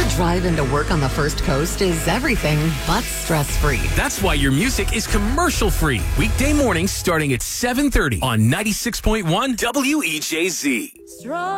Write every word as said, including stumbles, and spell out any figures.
drive into work on the First Coast is everything but stress-free. That's why your music is commercial-free. Weekday mornings starting at seven thirty on ninety-six point one W E J Z. Strong.